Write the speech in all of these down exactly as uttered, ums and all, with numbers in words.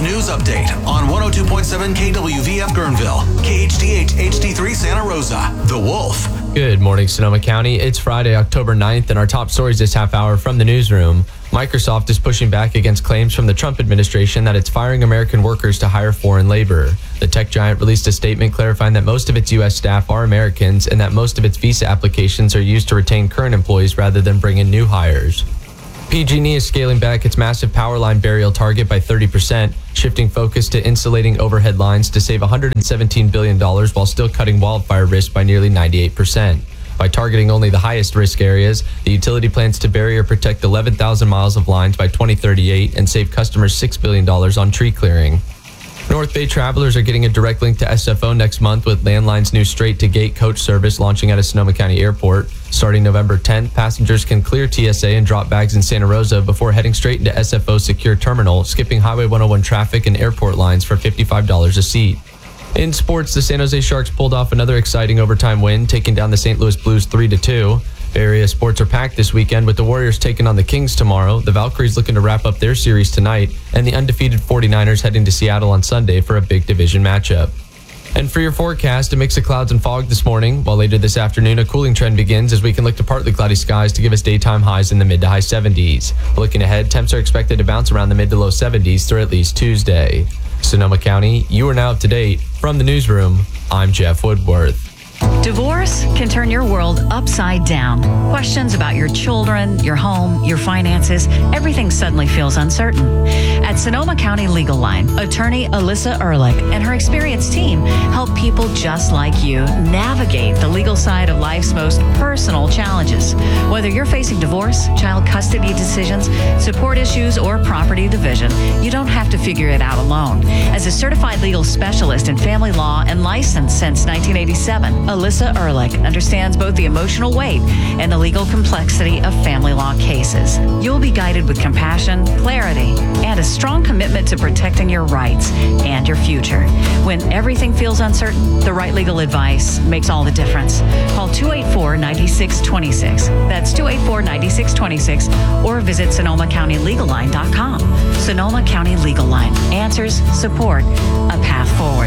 News News Update on one oh two point seven K W V F Guerneville, K H D H H D three Santa Rosa. The Wolf. Good morning, Sonoma County. It's Friday, October ninth, and our top stories this half hour from the newsroom. Microsoft is pushing back against claims from the Trump administration that it's firing American workers to hire foreign labor. The tech giant released a statement clarifying that most of its U S staff are Americans and that most of its visa applications are used to retain current employees rather than bring in new hires. P G and E is scaling back its massive power line burial target by thirty percent, shifting focus to insulating overhead lines to save one hundred seventeen billion dollars while still cutting wildfire risk by nearly ninety-eight percent. By targeting only the highest risk areas, the utility plans to bury or protect eleven thousand miles of lines by twenty thirty-eight and save customers six billion dollars on tree clearing. North Bay travelers are getting a direct link to S F O next month with Landline's new straight-to-gate coach service launching out of Sonoma County Airport. Starting November tenth, passengers can clear T S A and drop bags in Santa Rosa before heading straight into S F O's secure terminal, skipping Highway one oh one traffic and airport lines for fifty-five dollars a seat. In sports, the San Jose Sharks pulled off another exciting overtime win, taking down the Saint Louis Blues three to two. Bay Area sports are packed this weekend with the Warriors taking on the Kings tomorrow, the Valkyries looking to wrap up their series tonight, and the undefeated forty-niners heading to Seattle on Sunday for a big division matchup. And for your forecast, a mix of clouds and fog this morning, while later this afternoon a cooling trend begins as we can look to partly cloudy skies to give us daytime highs in the mid to high seventies. Looking ahead, temps are expected to bounce around the mid to low seventies through at least Tuesday. Sonoma County, you are now up to date. From the newsroom, I'm Jeff Woodworth. Divorce can turn your world upside down. Questions about your children, your home, your finances, everything suddenly feels uncertain. At Sonoma County Legal Line, attorney Alyssa Ehrlich and her experienced team help people just like you navigate the legal side of life's most personal challenges. Whether you're facing divorce, child custody decisions, support issues, or property division, you don't have to figure it out alone. As a certified legal specialist in family law and licensed since nineteen eighty-seven, Alyssa Ehrlich understands both the emotional weight and the legal complexity of family law cases. You'll be guided with compassion, clarity, and a strong commitment to protecting your rights and your future. When everything feels uncertain, the right legal advice makes all the difference. Call two eight four, nine six two six. That's two eight four, nine six two six, or visit Sonoma County Legal Line dot com. Sonoma County Legal Line. Answers, support, a path forward.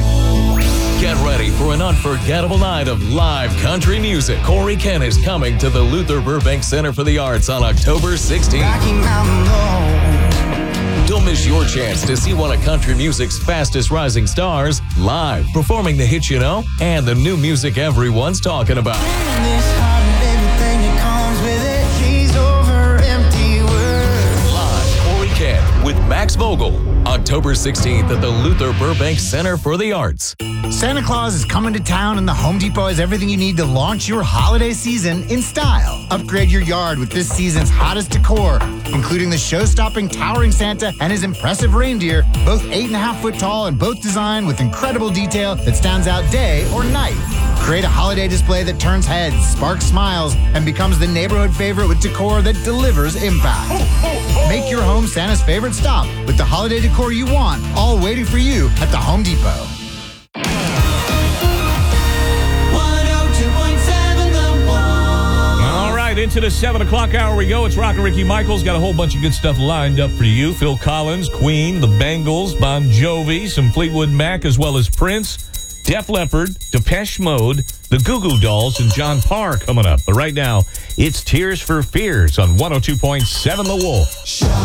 Get ready for an unforgettable night of live country music. Corey Kent is coming to the Luther Burbank Center for the Arts on October sixteenth. Don't miss your chance to see one of country music's fastest rising stars live, performing the hits you know and the new music everyone's talking about. Live, Corey Kent with Max Vogel, October sixteenth at the Luther Burbank Center for the Arts. Santa Claus is coming to town, and the Home Depot has everything you need to launch your holiday season in style. Upgrade your yard with this season's hottest decor, including the show-stopping towering Santa and his impressive reindeer, both eight and a half foot tall and both designed with incredible detail that stands out day or night. Create a holiday display that turns heads, sparks smiles, and becomes the neighborhood favorite with decor that delivers impact. Make your home Santa's favorite stop with the holiday decor you want, all waiting for you at the Home Depot. Into the seven o'clock hour we go. It's Rockin' Ricky Michaels. Got a whole bunch of good stuff lined up for you. Phil Collins, Queen, the Bengals, Bon Jovi, some Fleetwood Mac, as well as Prince, Def Leppard, Depeche Mode, the Goo Goo Dolls, and John Parr coming up. But right now, it's Tears for Fears on one oh two point seven The Wolf.